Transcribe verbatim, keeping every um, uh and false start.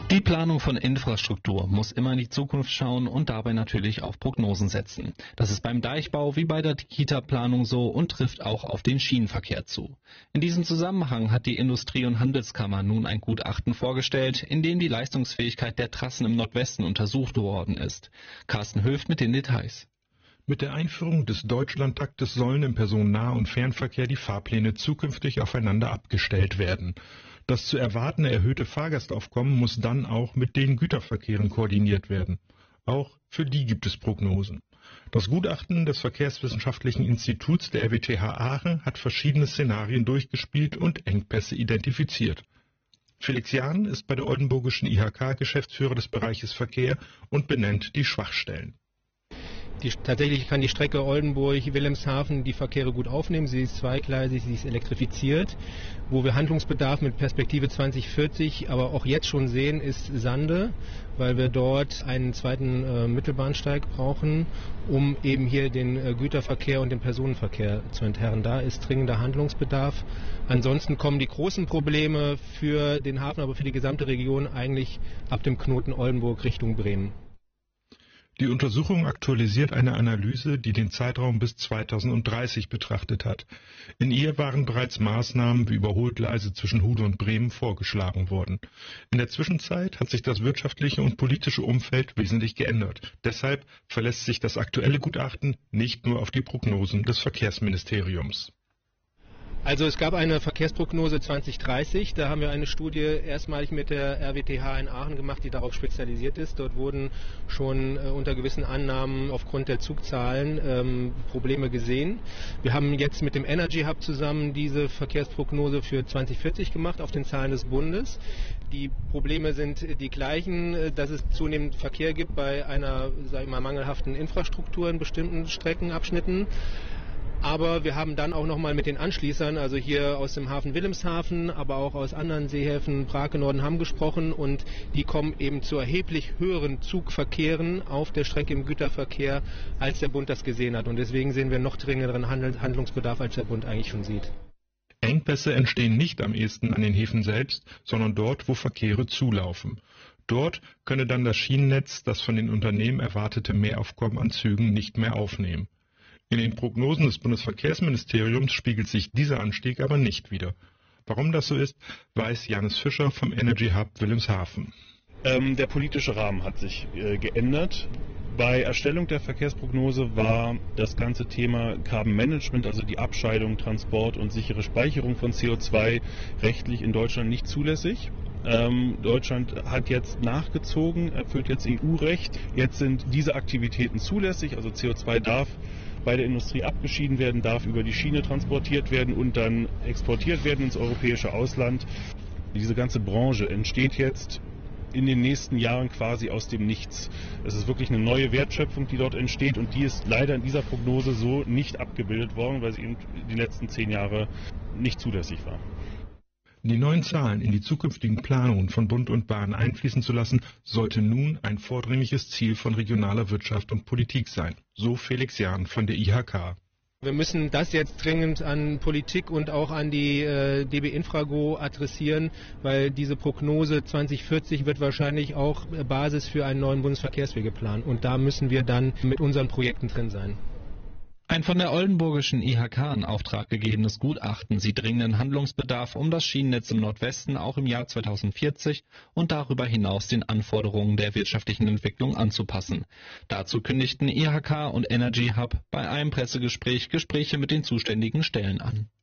Die Planung von Infrastruktur muss immer in die Zukunft schauen und dabei natürlich auf Prognosen setzen. Das ist beim Deichbau wie bei der Kita-Planung so und trifft auch auf den Schienenverkehr zu. In diesem Zusammenhang hat die Industrie- und Handelskammer nun ein Gutachten vorgestellt, in dem die Leistungsfähigkeit der Trassen im Nordwesten untersucht worden ist. Carsten Höft mit den Details. Mit der Einführung des Deutschlandtaktes sollen im Personennah- und Fernverkehr die Fahrpläne zukünftig aufeinander abgestellt werden. Das zu erwartende erhöhte Fahrgastaufkommen muss dann auch mit den Güterverkehren koordiniert werden. Auch für die gibt es Prognosen. Das Gutachten des Verkehrswissenschaftlichen Instituts der R W T H Aachen hat verschiedene Szenarien durchgespielt und Engpässe identifiziert. Felix Jahn ist bei der Oldenburgischen I H K Geschäftsführer des Bereiches Verkehr und benennt die Schwachstellen. Die, tatsächlich kann die Strecke Oldenburg-Wilhelmshaven die Verkehre gut aufnehmen. Sie ist zweigleisig, sie ist elektrifiziert. Wo wir Handlungsbedarf mit Perspektive zwanzig vierzig aber auch jetzt schon sehen, ist Sande, weil wir dort einen zweiten äh, Mittelbahnsteig brauchen, um eben hier den äh, Güterverkehr und den Personenverkehr zu enterren. Da ist dringender Handlungsbedarf. Ansonsten kommen die großen Probleme für den Hafen, aber für die gesamte Region eigentlich ab dem Knoten Oldenburg Richtung Bremen. Die Untersuchung aktualisiert eine Analyse, die den Zeitraum bis zweitausenddreißig betrachtet hat. In ihr waren bereits Maßnahmen wie Überholgleise zwischen Hude und Bremen vorgeschlagen worden. In der Zwischenzeit hat sich das wirtschaftliche und politische Umfeld wesentlich geändert. Deshalb verlässt sich das aktuelle Gutachten nicht nur auf die Prognosen des Verkehrsministeriums. Also es gab eine Verkehrsprognose zwanzig dreißig, da haben wir eine Studie erstmalig mit der R W T H in Aachen gemacht, die darauf spezialisiert ist. Dort wurden schon äh, unter gewissen Annahmen aufgrund der Zugzahlen ähm, Probleme gesehen. Wir haben jetzt mit dem Energy Hub zusammen diese Verkehrsprognose für zwanzig vierzig gemacht auf den Zahlen des Bundes. Die Probleme sind die gleichen, dass es zunehmend Verkehr gibt bei einer, sag ich mal, mangelhaften Infrastruktur in bestimmten Streckenabschnitten. Aber wir haben dann auch nochmal mit den Anschließern, also hier aus dem Hafen Wilhelmshaven, aber auch aus anderen Seehäfen, Brake, Nordenham gesprochen und die kommen eben zu erheblich höheren Zugverkehren auf der Strecke im Güterverkehr, als der Bund das gesehen hat. Und deswegen sehen wir noch dringenderen Handlungsbedarf, als der Bund eigentlich schon sieht. Engpässe entstehen nicht am ehesten an den Häfen selbst, sondern dort, wo Verkehre zulaufen. Dort könne dann das Schienennetz das von den Unternehmen erwartete Mehraufkommen an Zügen nicht mehr aufnehmen. In den Prognosen des Bundesverkehrsministeriums spiegelt sich dieser Anstieg aber nicht wider. Warum das so ist, weiß Janis Fischer vom Energy Hub Wilhelmshaven. Ähm, der politische Rahmen hat sich äh, geändert. Bei Erstellung der Verkehrsprognose war das ganze Thema Carbon Management, also die Abscheidung, Transport und sichere Speicherung von C O zwei, rechtlich in Deutschland nicht zulässig. Ähm, Deutschland hat jetzt nachgezogen, erfüllt jetzt E U-Recht. Jetzt sind diese Aktivitäten zulässig, also C O zwei darf bei der Industrie abgeschieden werden, darf über die Schiene transportiert werden und dann exportiert werden ins europäische Ausland. Diese ganze Branche entsteht jetzt in den nächsten Jahren quasi aus dem Nichts. Es ist wirklich eine neue Wertschöpfung, die dort entsteht und die ist leider in dieser Prognose so nicht abgebildet worden, weil sie eben die letzten zehn Jahre nicht zulässig war. Die neuen Zahlen in die zukünftigen Planungen von Bund und Bahn einfließen zu lassen, sollte nun ein vordringliches Ziel von regionaler Wirtschaft und Politik sein. So Felix Jahn von der I H K. Wir müssen das jetzt dringend an Politik und auch an die äh, D B Infrago adressieren, weil diese Prognose zwanzig vierzig wird wahrscheinlich auch Basis für einen neuen Bundesverkehrswegeplan. Und da müssen wir dann mit unseren Projekten drin sein. Ein von der Oldenburgischen I H K in Auftrag gegebenes Gutachten sieht dringenden Handlungsbedarf, um das Schienennetz im Nordwesten auch im Jahr zweitausendvierzig und darüber hinaus den Anforderungen der wirtschaftlichen Entwicklung anzupassen. Dazu kündigten I H K und Energy Hub bei einem Pressegespräch Gespräche mit den zuständigen Stellen an.